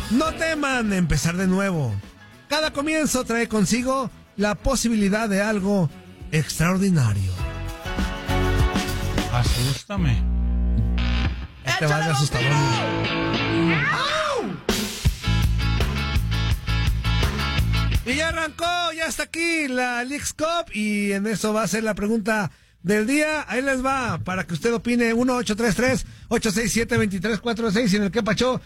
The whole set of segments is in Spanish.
No teman empezar de nuevo. Cada comienzo trae consigo la posibilidad de algo extraordinario. Asústame. Este va de asustador. Y ya arrancó, ya está aquí la Leagues Cup y en eso va a ser la pregunta del día. Ahí les va, para que usted opine. 1-833-867-2346 y en el que pachó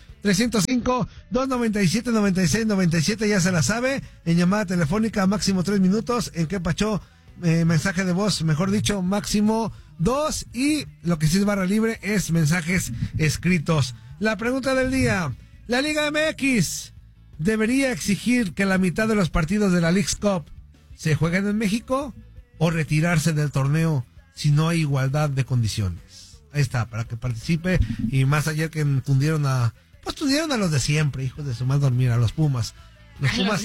305-297-9697, ya se la sabe. En llamada telefónica máximo 3 minutos. En que pachó mensaje de voz, mejor dicho, máximo 2. Y lo que sí es barra libre es mensajes escritos. La pregunta del día: la Liga MX debería exigir que la mitad de los partidos de la Leagues Cup se jueguen en México o retirarse del torneo si no hay igualdad de condiciones. Ahí está, para que participe. Y más ayer que tundieron a los de siempre, hijos de su mal dormir, a los Pumas. Los Pumas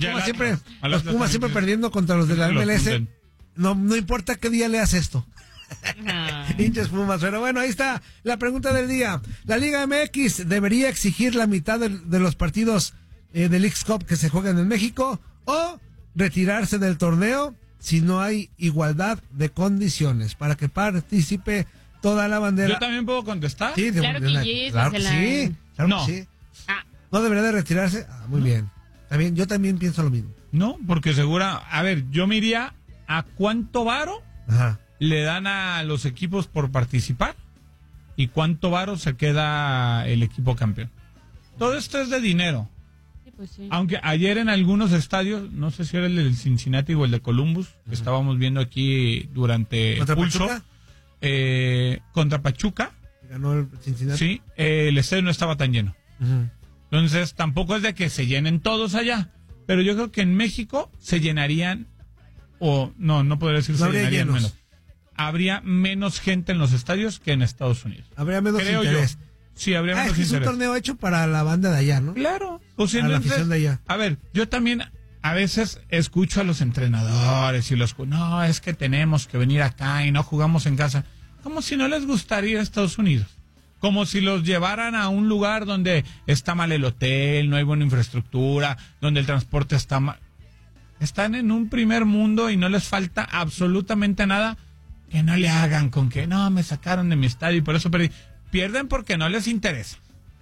siempre perdiendo contra los de la MLS. No importa qué día leas esto. Hinchas Pumas. Pero bueno, ahí está la pregunta del día. La Liga MX debería exigir la mitad de los partidos de Leagues Cup que se juegan en México o retirarse del torneo si no hay igualdad de condiciones, para que participe toda la bandera. ¿Yo también puedo contestar? Sí, claro que sí. No. Sí. ¿No debería de retirarse? Muy bien. También, yo también pienso lo mismo. No, porque yo me iría a cuánto varo le dan a los equipos por participar y cuánto varo se queda el equipo campeón. Todo esto es de dinero. Pues sí. Aunque ayer en algunos estadios, no sé si era el del Cincinnati o el de Columbus, que estábamos viendo aquí durante ¿Contra Pulso, Pachuca? Contra Pachuca, Ganó el Cincinnati. sí, el estadio no estaba tan lleno. Entonces tampoco es de que se llenen todos allá, pero yo creo que en México se llenarían, o no podría decir se llenarían menos. Habría menos gente en los estadios que en Estados Unidos. Habría menos interés. Sí, habría menos interés. Es un torneo hecho para la banda de allá, ¿no? Claro. Pues para la afición de allá. A ver, yo también a veces escucho a los entrenadores y no, es que tenemos que venir acá y no jugamos en casa. Como si no les gustaría Estados Unidos. Como si los llevaran a un lugar donde está mal el hotel, no hay buena infraestructura, donde el transporte está mal. Están en un primer mundo y no les falta absolutamente nada. Que no le hagan con que, no, me sacaron de mi estadio y por eso perdí. Pierden porque no les interesa.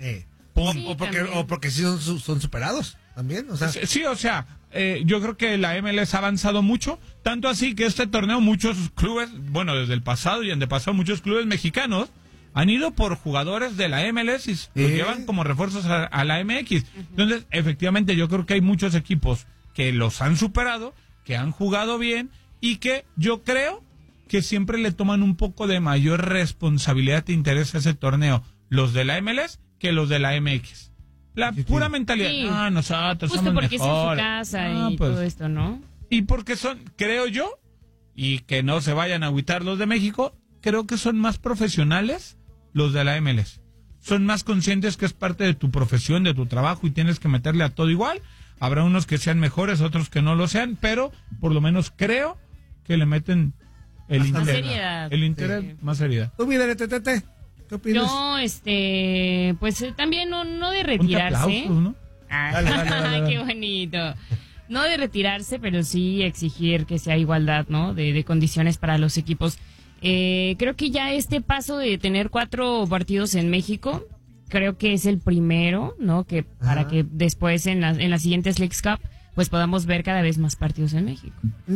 O porque sí son superados también. O sea. Sí, yo creo que la MLS ha avanzado mucho, tanto así que este torneo muchos clubes, bueno, desde el pasado y antepasado, muchos clubes mexicanos han ido por jugadores de la MLS y los llevan como refuerzos a la MX. Entonces, efectivamente, yo creo que hay muchos equipos que los han superado, que han jugado bien y que yo creo que siempre le toman un poco de mayor responsabilidad e interés a ese torneo, los de la MLS que los de la MX. La pura mentalidad. Sí. Nosotros justo somos porque mejores. es en su casa y todo esto, ¿no? Y porque creo yo, y que no se vayan a agüitar los de México, creo que son más profesionales los de la MLS. Son más conscientes que es parte de tu profesión, de tu trabajo y tienes que meterle a todo igual. Habrá unos que sean mejores, otros que no lo sean, pero por lo menos creo que le meten el interés, más seriedad. Tú, mira, Tete, ¿qué opinas? No, pues también no de retirarse. Aplausos, ¿no? Dale. Qué bonito. No de retirarse, pero sí exigir que sea igualdad, ¿no? De condiciones para los equipos. Creo que ya este paso de tener 4 partidos en México, creo que es el primero, ¿no? Que para que después en las siguientes Leagues Cup pues podamos ver cada vez más partidos en México.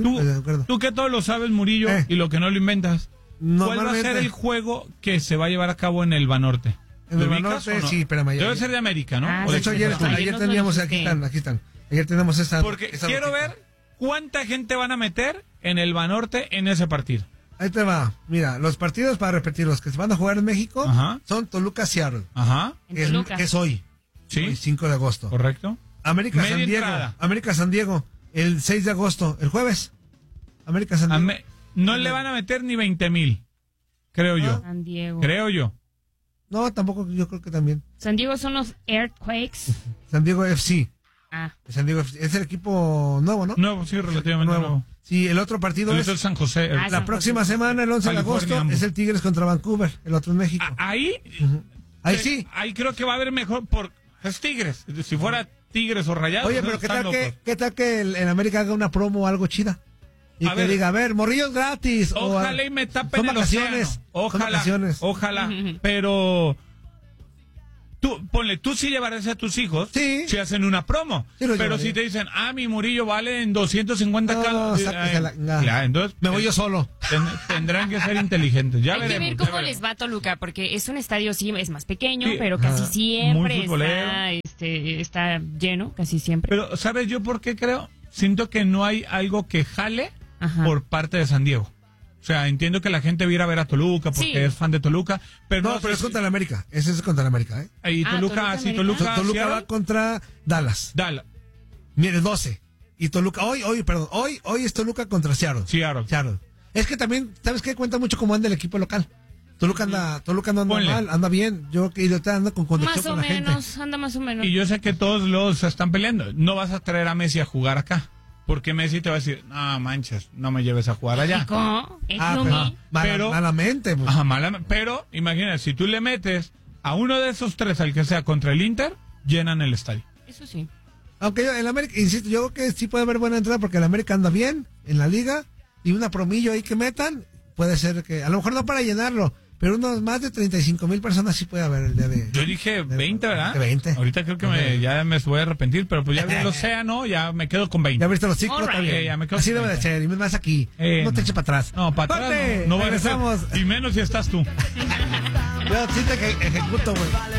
Tú que todo lo sabes, Murillo, y lo que no lo inventas. ¿Cuál va a ser el juego que se va a llevar a cabo en el Banorte? En el Banorte, no? Sí, espérame. Debe ser de América, ¿no? De hecho, ayer teníamos, aquí están. Ayer tenemos esta. Porque quiero ver cuánta gente van a meter en el Banorte en ese partido. Ahí te va. Mira, los partidos, para repetir, los que se van a jugar en México son Toluca-Seattle. Que es hoy. Sí. Hoy, 5 de agosto. Correcto. América-San Diego. América-San Diego. El 6 de agosto. El jueves. América-San Diego. No le van a meter ni 20,000. Creo yo. San Diego. Creo yo. No, tampoco, yo creo que también. San Diego son los Earthquakes. San Diego FC. San Diego FC. Es el equipo nuevo, ¿no? Nuevo, sí, relativamente nuevo. Sí, el otro partido es el San José. La próxima semana, el 11 de agosto, es el Tigres contra Vancouver, el otro en México. Ahí Ahí sí. Ahí creo que va a haber mejor Es Tigres. Si fuera Tigres o Rayados. Oye, pero ¿qué tal que en América haga una promo o algo chida? Y que diga, a ver, morrillos gratis. Ojalá y me tapen el océano. Ojalá. Pero tú sí llevarás a tus hijos si hacen una promo. Sí, pero si te dicen, mi Murillo vale en 250 entonces me voy yo solo. Tendrán que ser inteligentes. Ya Hay veremos, que ver cómo les va a Toluca, porque es un estadio, sí, es más pequeño, pero casi siempre está lleno, casi siempre. Pero, ¿sabes yo por qué creo? Siento que no hay algo que jale por parte de San Diego. O sea, entiendo que la gente viera a ver a Toluca porque es fan de Toluca, pero pero es contra el América. Ese es contra el América, ¿eh? Y Toluca Toluca va contra Dallas. Mire, 12. Y Toluca, hoy es Toluca contra Seattle. Es que también, ¿sabes qué? Cuenta mucho cómo anda el equipo local. Toluca no anda mal, anda bien. Yo que anda con conexión con la gente. Anda más o menos. Y yo sé que todos los están peleando. No vas a traer a Messi a jugar acá. Porque Messi te va a decir, manches, no me lleves a jugar allá. Malamente. Pues. Pero, imagínate, si tú le metes a uno de esos tres, al que sea contra el Inter, llenan el estadio. Eso sí. Aunque en América, insisto, yo creo que sí puede haber buena entrada porque el América anda bien en la liga y una promillo ahí que metan, puede ser que, a lo mejor no para llenarlo, pero unos más de 35,000 personas sí puede haber el día de... Yo dije 20, ¿verdad? De 20. Ahorita creo que ya me voy a arrepentir, pero pues ya vi el océano, ya me quedo con 20. Ya viste los ciclos también. Ya me quedo así debe de ser, y más aquí. No te eches para atrás. No, para atrás no regresamos. Y menos si estás tú. Yo sí te ejecuto, güey.